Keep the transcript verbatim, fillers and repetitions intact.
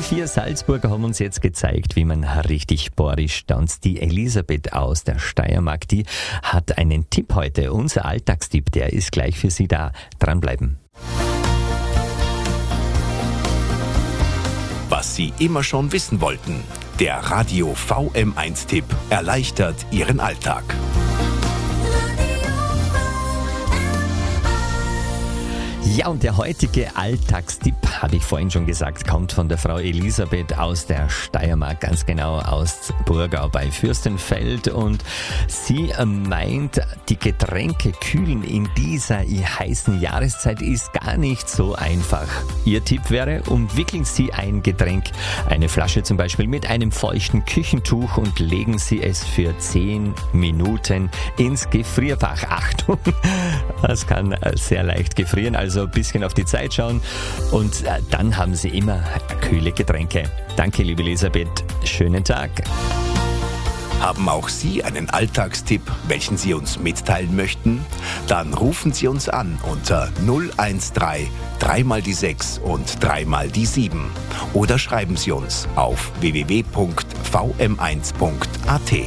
vier Salzburger haben uns jetzt gezeigt, wie man richtig bohrisch tanzt. Die Elisabeth aus der Steiermark, die hat einen Tipp heute. Unser Alltagstipp, der ist gleich für Sie da. Dranbleiben. Was Sie immer schon wissen wollten. Der Radio V M eins Tipp erleichtert Ihren Alltag. Ja, und der heutige Alltagstipp, hatte ich vorhin schon gesagt, kommt von der Frau Elisabeth aus der Steiermark, ganz genau aus Burgau bei Fürstenfeld. Und sie meint, die Getränke kühlen in dieser heißen Jahreszeit ist gar nicht so einfach. Ihr Tipp wäre, umwickeln Sie ein Getränk, eine Flasche zum Beispiel, mit einem feuchten Küchentuch und legen Sie es für zehn Minuten ins Gefrierfach. Achtung, das kann sehr leicht gefrieren, also ein bisschen auf die Zeit schauen und dann haben Sie immer kühle Getränke. Danke, liebe Elisabeth. Schönen Tag. Haben auch Sie einen Alltagstipp, welchen Sie uns mitteilen möchten? Dann rufen Sie uns an unter null eins drei, drei mal die sechs und drei mal die sieben oder schreiben Sie uns auf w w w punkt v m eins punkt a t.